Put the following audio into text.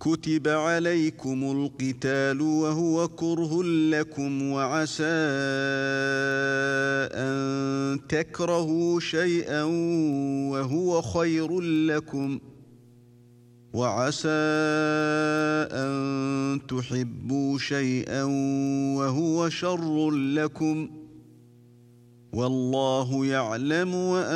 كتب عليكم القتال وهو كره لكم وعسى أن تكرهوا شيئا وهو خير لكم وعسى أن تحبوا شيئا وهو شر لكم والله يعلم